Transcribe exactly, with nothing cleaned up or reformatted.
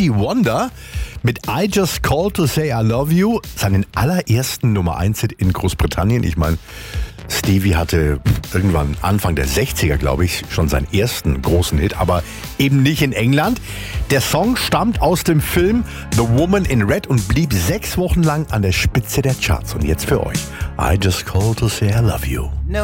Stevie Wonder mit I Just Called to Say I Love You, seinen allerersten Nummer eins Hit in Großbritannien. Ich meine, Stevie hatte irgendwann Anfang der sechziger, glaube ich, schon seinen ersten großen Hit, aber eben nicht in England. Der Song stammt aus dem Film The Woman in Red und blieb sechs Wochen lang an der Spitze der Charts. Und jetzt für euch, I Just Called to Say I Love You. No.